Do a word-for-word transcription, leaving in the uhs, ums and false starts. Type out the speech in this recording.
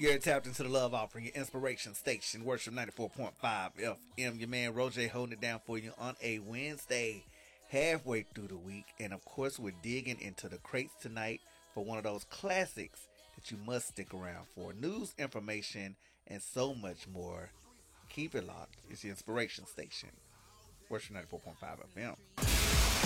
You're tapped into the Love Offering, your inspiration station, Worship ninety-four point five F M. Your man Roger holding it down for you on a Wednesday, halfway through the week. And of course, we're digging into the crates tonight for one of those classics that you must stick around for. News, information, and so much more. Keep it locked. It's your inspiration station, Worship ninety-four point five F M.